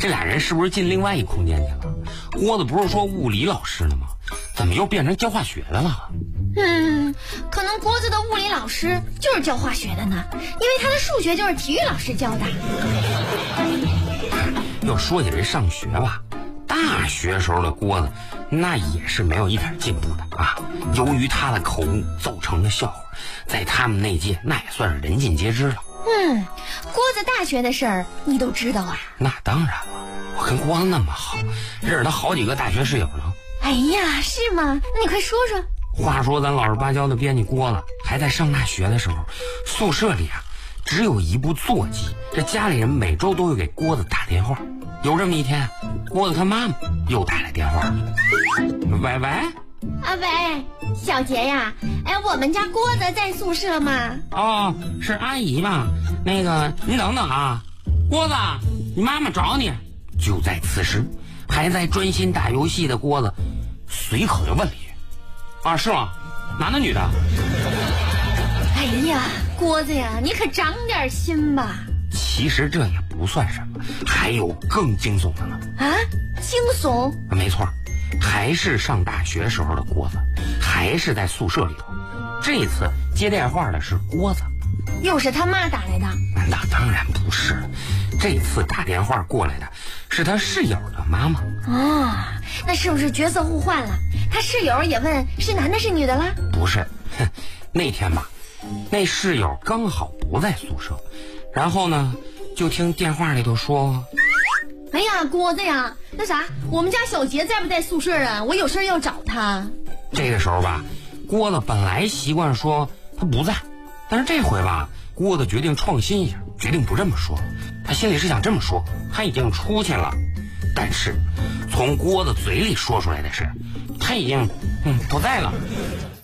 这俩人是不是进另外一空间去了？郭子不是说物理老师呢吗？怎么又变成教化学的了？ 可能郭子的物理老师就是教化学的呢，因为他的数学就是体育老师教的。 要说起这上学吧，大学时候的郭子那也是没有一点进步的啊。由于他的口误造成的笑话，在他们那届那也算是人尽皆知了。 郭子大学的事儿你都知道啊？ 那当然了，我跟郭子那么好，认识他好几个大学室友呢。 哎呀，是吗？那你快说说。 话说咱老实巴交的编辑郭子还在上大学的时候，宿舍里啊只有一部座机，这家里人每周都会给郭子打电话。有这么一天，郭子他妈妈又打来电话。喂喂， 喂，小杰呀，我们家郭子在宿舍吗？ 哦，是阿姨吧？那个您等等啊，郭子，你妈妈找你。就在此时，还在专心打游戏的郭子随口就问了一句：啊，是吗？男的女的？ 哎呀，郭子呀，你可长点心吧。 其实这也不算什么，还有更惊悚的呢。 啊，惊悚？ 没错，还是上大学时候的郭子，还是在宿舍里头。这次接电话的是郭子。 又是他妈打来的？ 那当然不是，这次打电话过来的是他室友的妈妈。 那是不是角色互换了？他室友也问是男的是女的啦？ 不是，那天吧，那室友刚好不在宿舍，然后呢，就听电话里头说： 哎呀，郭子呀，那啥，我们家小杰在不在宿舍啊？我有事要找他。 这个时候吧，郭子本来习惯说他不在，但是这回吧，郭子决定创新一下，决定不这么说。他心里是想这么说，他已经出去了，但是从郭子嘴里说出来的是他已经不在了。